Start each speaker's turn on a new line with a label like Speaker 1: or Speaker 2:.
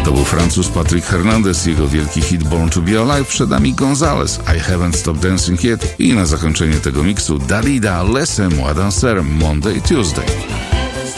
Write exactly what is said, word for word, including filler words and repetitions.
Speaker 1: To był Francuz Patrick Hernandez, jego wielki hit Born to be Alive, przed nami Gonzales, I Haven't Stopped Dancing Yet i na zakończenie tego miksu Dalida, Laissez-moi danser, Monday Tuesday.